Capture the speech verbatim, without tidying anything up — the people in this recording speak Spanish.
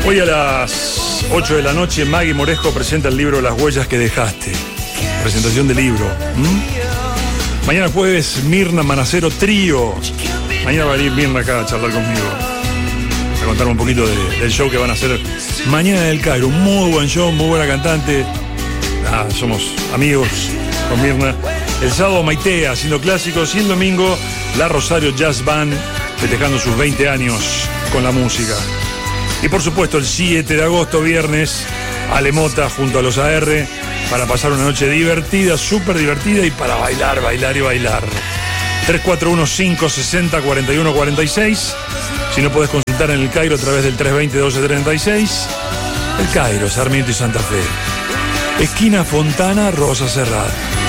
Hoy a las ocho de la noche Maggie Moresco presenta el libro Las huellas que dejaste. Presentación del libro. ¿Mm? Mañana jueves Mirna Manacero Trío. Mañana va a venir Mirna acá a charlar conmigo, a contarme un poquito de, del show que van a hacer mañana en el Cairo. Un muy buen show, muy buena cantante. Ah, somos amigos con Mirna. El sábado Maitea haciendo clásicos y el domingo la Rosario Jazz Band festejando sus veinte años con la música. Y por supuesto el siete de agosto, viernes, Alemota junto a los A R para pasar una noche divertida, súper divertida y para bailar, bailar y bailar. tres cuatro uno, cinco seis cero, cuatro uno cuatro seis. Si no podés consultar en el Cairo a través del tres dos cero, doce treinta y seis. El Cairo, Sarmiento y Santa Fe. Esquina Fontana, Rosa Serrat.